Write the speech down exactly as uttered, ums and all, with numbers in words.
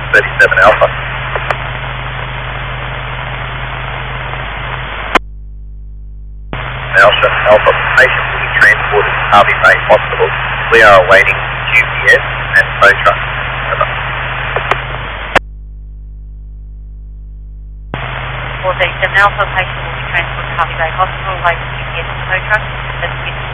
thirty-seven Alpha. Alpha, Alpha, patient will be transported to Harvey Bay Hospital. We are awaiting G P S and tow truck. Over. four thirty-seven Alpha, patient will be transported to Harvey Bay Hospital, awaiting G P S and tow truck. That's